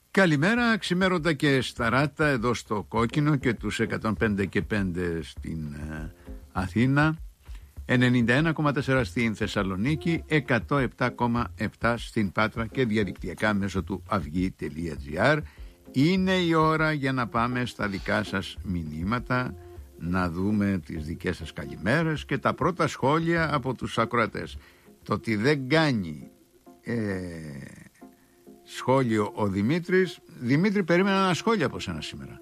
Καλημέρα, ξημέρωτα και σταράτα εδώ στο Κόκκινο και τους 105 και 5 στην Αθήνα, 91,4 στην Θεσσαλονίκη, 107,7 στην Πάτρα και διαδικτυακά μέσω του avygi.gr. Είναι η ώρα για να πάμε στα δικά σας μηνύματα, να δούμε τις δικές σας καλημέρες και τα πρώτα σχόλια από τους ακροατές. Το ότι δεν κάνει σχόλιο ο Δημήτρης. Δημήτρη, περίμενα ένα σχόλιο από σένα σήμερα.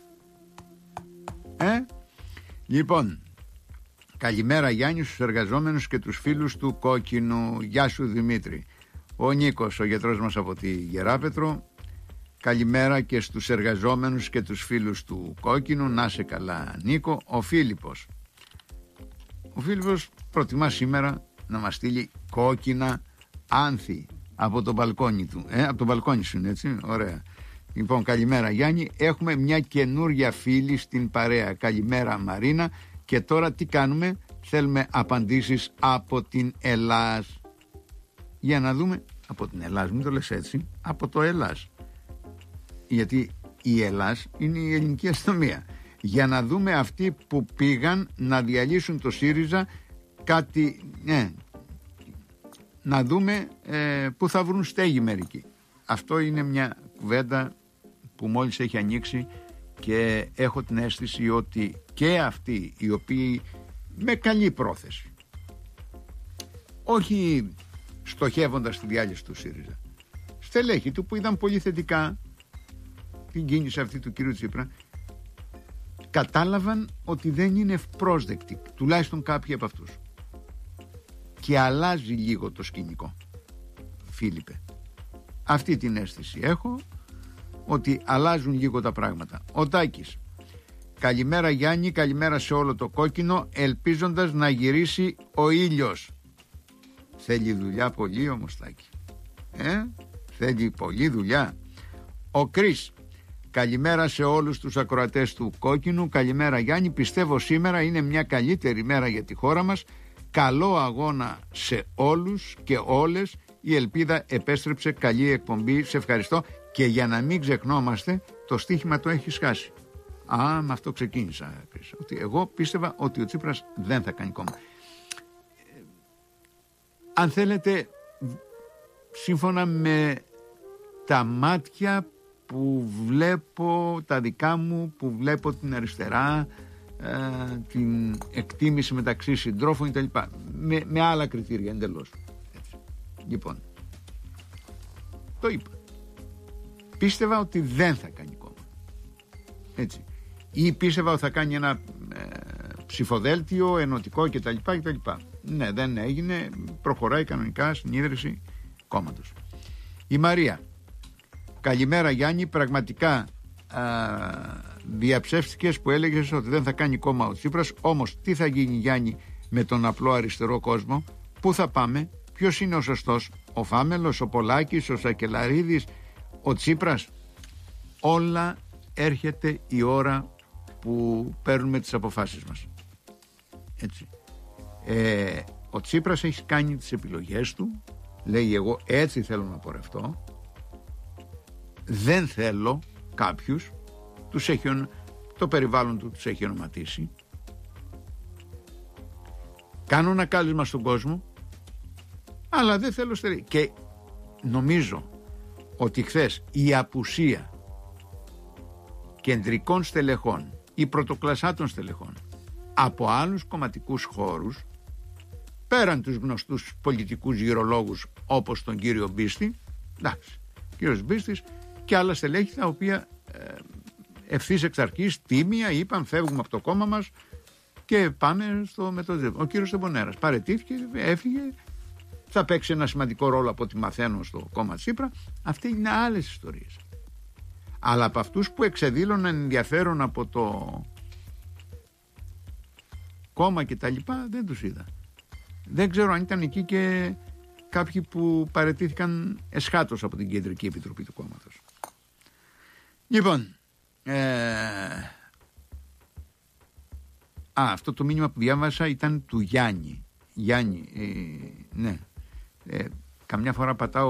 Λοιπόν, καλημέρα Γιάννη στους εργαζόμενους και τους φίλους του Κόκκινου. Γεια σου Δημήτρη. Ο Νίκος, ο γιατρός μας από τη Γεράπετρο. Καλημέρα και στους εργαζόμενους και τους φίλους του Κόκκινου. Να σε καλά Νίκο. Ο Φίλιππος προτιμά σήμερα να μας στείλει κόκκινα άνθη από το μπαλκόνι του. Από το μπαλκόνι σου είναι, έτσι, ωραία. Λοιπόν, καλημέρα Γιάννη. Έχουμε μια καινούρια φίλη στην παρέα. Καλημέρα Μαρίνα. Και τώρα τι κάνουμε? Θέλουμε απαντήσεις από την Ελλάς. Για να δούμε. Από την Ελλάς, μην το λες έτσι. Από το Ελλάς. Γιατί η Ελλάς είναι η ελληνική αστυνομία. Για να δούμε αυτοί που πήγαν να διαλύσουν το ΣΥΡΙΖΑ κάτι... να δούμε που θα βρουν στέγη μερικοί. Αυτό είναι μια κουβέντα που μόλις έχει ανοίξει και έχω την αίσθηση ότι και αυτοί οι οποίοι με καλή πρόθεση, όχι στοχεύοντας τη διάλυση του ΣΥΡΙΖΑ, στελέχη του που είδαν πολύ θετικά την κίνηση αυτή του κύριου Τσίπρα, κατάλαβαν ότι δεν είναι ευπρόσδεκτοι, τουλάχιστον κάποιοι από αυτούς. Και αλλάζει λίγο το σκηνικό, Φίλιππε. Αυτή την αίσθηση έχω, ότι αλλάζουν λίγο τα πράγματα. Ο Τάκης, καλημέρα Γιάννη, καλημέρα σε όλο το Κόκκινο, ελπίζοντας να γυρίσει ο ήλιος. Θέλει δουλειά πολύ όμως Τάκη, θέλει πολύ δουλειά. Ο Κρίς, καλημέρα σε όλους τους ακροατές του Κόκκινου. Καλημέρα Γιάννη, πιστεύω σήμερα είναι μια καλύτερη μέρα για τη χώρα μας. Καλό αγώνα σε όλους και όλες. Η ελπίδα επέστρεψε. Καλή εκπομπή. Σε ευχαριστώ. Και για να μην ξεχνόμαστε, το στοίχημα το έχεις χάσει. Με αυτό ξεκίνησα. Ότι εγώ πίστευα ότι ο Τσίπρας δεν θα κάνει κόμμα. Αν θέλετε, σύμφωνα με τα μάτια που βλέπω, τα δικά μου, που βλέπω την αριστερά, την εκτίμηση μεταξύ συντρόφων κτλ. Με άλλα κριτήρια εντελώς. Έτσι. Λοιπόν, το είπα. Πίστευα ότι δεν θα κάνει κόμμα. Έτσι. Ή πίστευα ότι θα κάνει ένα ψηφοδέλτιο ενωτικό κτλ. Ναι, δεν έγινε. Προχωράει κανονικά στην ίδρυση κόμματος. Η Μαρία, καλημέρα Γιάννη, πραγματικά διαψεύστηκες που έλεγες ότι δεν θα κάνει κόμμα ο Τσίπρας. Όμως τι θα γίνει Γιάννη με τον απλό αριστερό κόσμο? Πού θα πάμε? Ποιος είναι ο σωστός? Ο Φάμελος, ο Πολάκης, ο Σακελαρίδης, ο Τσίπρας? Όλα έρχεται η ώρα που παίρνουμε τις αποφάσεις μας. Έτσι. Ο Τσίπρας έχει κάνει τις επιλογές του. Λέει εγώ έτσι θέλω να πορευτώ. Δεν θέλω κάποιους. Το περιβάλλον του τους έχει ονοματίσει. Κάνω ένα κάλεσμα στον κόσμο, αλλά δεν θέλω στερεή. Και νομίζω ότι χθες η απουσία κεντρικών στελεχών ή πρωτοκλασσάτων στελεχών από άλλους κομματικούς χώρους, πέραν τους γνωστούς πολιτικούς γυρολόγους όπως τον κύριο Μπίστη, εντάξει, κύριος Μπίστης και άλλα στελέχη τα οποία ευθύς εξ αρχής τίμια είπαν φεύγουμε από το κόμμα μας και πάμε στο μετοδεύμα. Ο κύριος Τεμπονέρας παραιτήθηκε, έφυγε, θα παίξει ένα σημαντικό ρόλο από ό,τι μαθαίνω στο κόμμα Τσίπρα. Αυτοί είναι άλλες ιστορίες. Αλλά από αυτούς που εξεδήλωναν ενδιαφέρον από το κόμμα και τα λοιπά δεν τους είδα. Δεν ξέρω αν ήταν εκεί και κάποιοι που παραιτήθηκαν εσχάτως από την Κεντρική Επιτροπή του κόμματος. Λοιπόν, αυτό το μήνυμα που διάβασα ήταν του Γιάννη. Γιάννη, ναι. Καμιά φορά πατάω